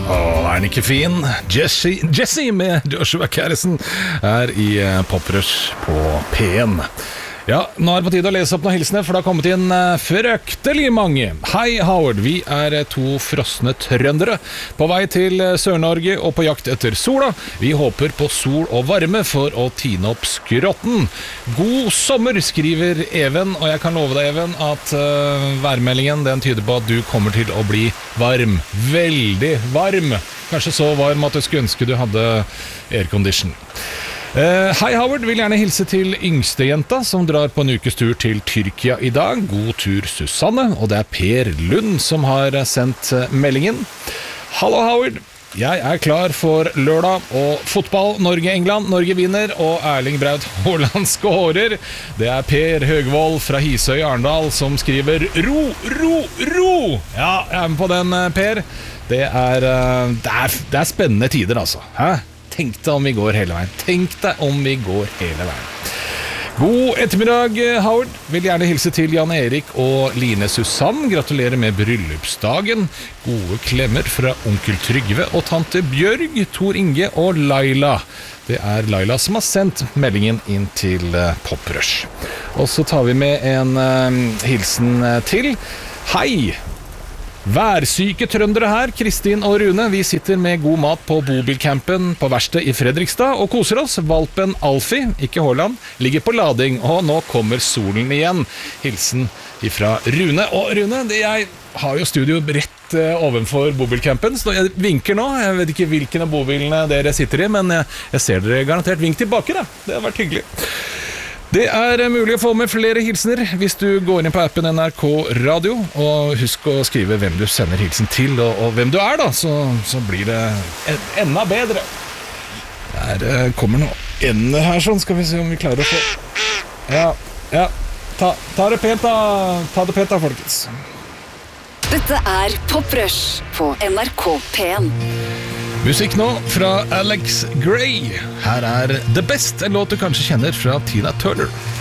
Er den ikke fin? Jessie med Joshua Carrison er i Poprush på P1. Ja, nå er det på tide å lese opp noen hilsene, for det har kommet inn fryktelig mange. Hei Howard, vi er to frosne trøndere på vei til Sør-Norge og på jakt etter sola. Vi håper på sol og varme for å tine opp skrotten. God sommer, skriver Even, og jeg kan love deg, Even, at værmeldingen den tyder på at du kommer til å bli varm. Veldig varm. Kanskje så varm at du skulle ønske du hadde aircondition. Hei Howard, vil gjerne hilse til yngstejenta som drar på en ukes tur til Tyrkia i dag. God tur Susanne, og det er Per Lund som har sendt meldingen. Hallo Howard, jeg er klar for lørdag og fotball. Norge-England, Norge vinner, og Erling Braut Haaland skårer. Det er Per Høgvold fra Hisøy Arendal som skriver ro, ro, ro. Ja, jeg er med på den, Per. Det er spennende tider, altså. Hæ? Tenk deg om vi går hele veien. God ettermiddag, Howard. Vil gjerne hilse til Jan Erik og Line Susann. Gratulerer med bryllupsdagen. Gode klemmer fra onkel Trygve og tante Bjørg, Tor Inge og Laila. Det er Laila som har sendt meldingen inn til Poprush. Og så tar vi med en hilsen til. Hei! Værsyke trøndere her, Kristin og Rune. Vi sitter med god mat på bobilcampen på verksted i Fredrikstad og koser oss. Valpen Alfie, ikke Haaland, ligger på lading, og nå kommer solen igjen. Hilsen ifra Rune. Og Rune, jeg har jo studio rett ovenfor bobilcampen, så jeg vinker nå. Jeg vet ikke hvilken av bobilene dere sitter i, men jeg ser dere garantert. Vink tilbake da, det har vært hyggelig. Det er mulig å få med flere hilsener hvis du går inn på appen NRK Radio, og husk å skrive hvem du sender hilsen til, og hvem du er da, så blir det enda bedre. Der kommer noe ende her sånn, skal vi se om vi klarer å få... Ja, ta det pent da, folkens. Dette er Poprush på NRK P1. Musikk nå fra Alex Gray. Her er The Best, en låt du kanskje kjenner fra Tina Turner.